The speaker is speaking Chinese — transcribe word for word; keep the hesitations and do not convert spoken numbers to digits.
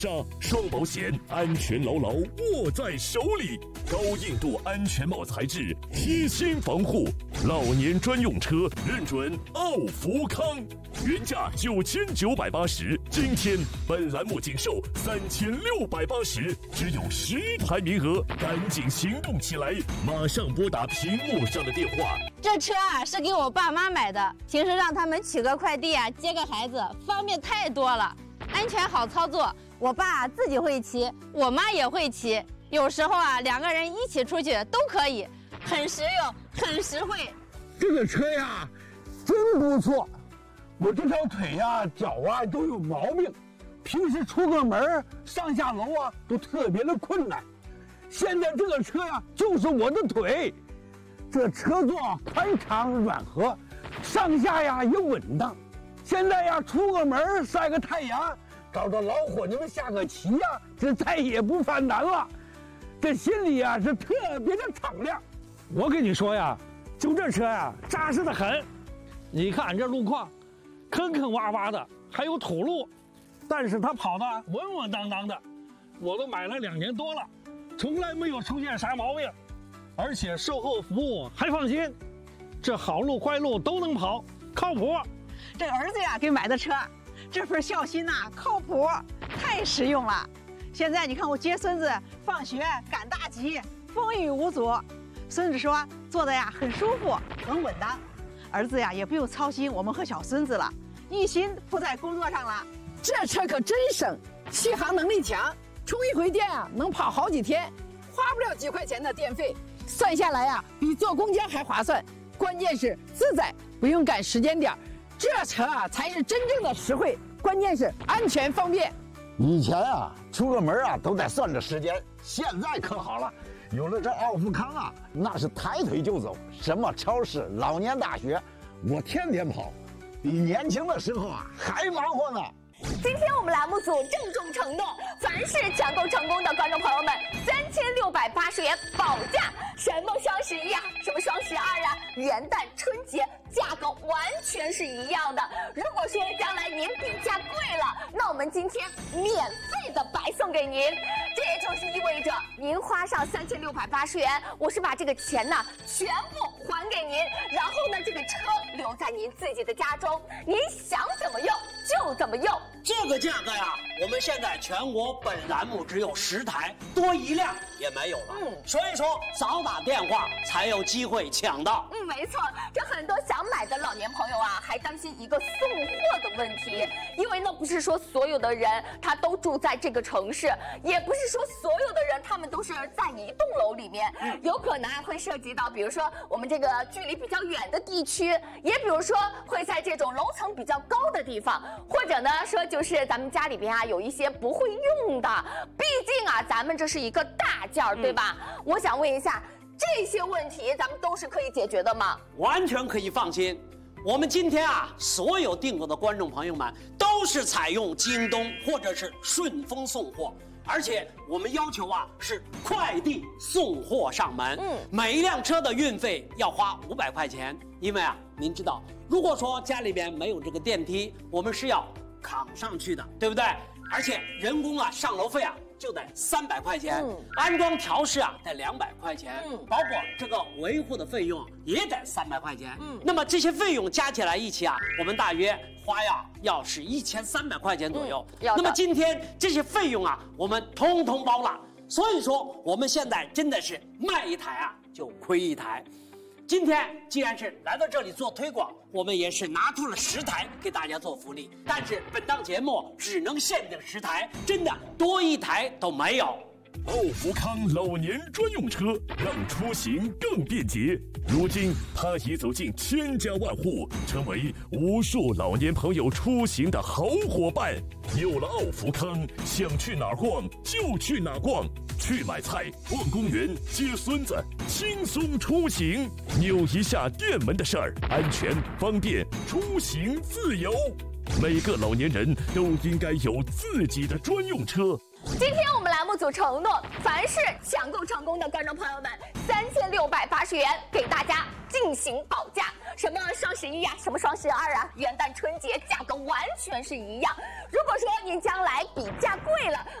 双保险，安全牢牢握在手里。高硬度安全帽材质，贴心防护。老年专用车认准奥福康，原价九千九百八十，今天本栏目仅售三千六百八十，只有十台名额，赶紧行动起来！马上拨打屏幕上的电话。 这车啊是给我爸妈买的，平时让他们取个快递啊，接个孩子，方便太多了，安全好操作。我爸自己会骑，我妈也会骑，有时候啊两个人一起出去都可以，很实用，很实惠。 这个车呀，真不错。我这条腿呀、脚啊都有毛病，平时出个门、上下楼啊都特别的困难。现在这个车呀，就是我的腿。这车座宽敞软和，上下呀也稳当。现在呀，出个门晒个太阳，找着老伙计们下个棋呀，这再也不犯难了。这心里呀是特别的敞亮。 我跟你说呀，就这车呀，扎实的很。你看这路况，坑坑洼洼的，还有土路，但是它跑得稳稳当当的。我都买了两年多了，从来没有出现啥毛病，而且售后服务还放心。这好路坏路都能跑，靠谱。 这儿子呀给买的车，这份孝心呐、啊，靠谱，太实用了。现在你看我接孙子放学赶大集，风雨无阻。孙子说坐的呀很舒服，很稳当。儿子呀也不用操心我们和小孙子了，一心扑在工作上了。 这车可真省，续航能力强，充一回电啊能跑好几天，花不了几块钱的电费，算下来呀比坐公交还划算。关键是自在，不用赶时间点。这车啊才是真正的实惠，关键是安全方便。 以前啊出个门啊都得算着时间，现在可好了，有了这奥福康啊，那是抬腿就走，什么超市、老年大学，我天天跑，比年轻的时候啊还忙活呢。 今天我们栏目组郑重承诺，凡是抢购成功的观众朋友们，三千六百八十元保价。什么双十一啊，什么双十二啊，元旦、春节，价格完全是一样的。如果说将来您比价贵了，那我们今天免费的白送给您。这也就是意味着您花上三千六百八十元，我是把这个钱呢全部还给您，然后呢这个车留在您自己的家中，您想怎么用就怎么用。 这个价格呀，我们现在全国本栏目只有十台，多一辆也没有了。嗯，所以说早打电话才有机会抢到。 嗯，没错，这很多想买的老年朋友啊，还担心一个送货的问题，因为呢不是说所有的人他都住在这个城市，也不是说所有的人他们都是在一栋楼里面，嗯、有可能会涉及到，比如说我们这个距离比较远的地区，也比如说会在这种楼层比较高的地方，或者呢说就是咱们家里边啊有一些不会用的，毕竟啊咱们这是一个大件儿，对吧？嗯、我想问一下，这些问题咱们都是可以解决的吗？ 完全可以放心。我们今天啊，所有订购的观众朋友们都是采用京东或者是顺丰送货，而且我们要求啊是快递送货上门。嗯，每一辆车的运费要花五百块钱，因为啊，您知道，如果说家里边没有这个电梯，我们是要扛上去的，对不对？而且人工啊，上楼费啊就得三百块钱，嗯、安装调试啊得两百块钱，嗯、包括这个维护的费用也得三百块钱。嗯，那么这些费用加起来一起啊，我们大约花呀要是一千三百块钱左右。嗯、那么今天这些费用啊，我们通通包了。所以说，我们现在真的是卖一台啊就亏一台。今天既然是来到这里做推广，我们也是拿出了十台给大家做福利，但是本档节目只能限定十台，真的多一台都没有。 奥福康老年专用车，让出行更便捷。如今，它已走进千家万户，成为无数老年朋友出行的好伙伴。有了奥福康，想去哪儿逛就去哪儿逛，去买菜、逛公园、接孙子，轻松出行。扭一下电门的事儿，安全方便，出行自由。每个老年人都应该有自己的专用车。 今天我们栏目组承诺，凡是抢购成功的观众朋友们，三千六百八十元给大家进行保价。什么双十一呀、啊，什么双十二啊，元旦春节价格完全是一样。如果说您将来比价贵了，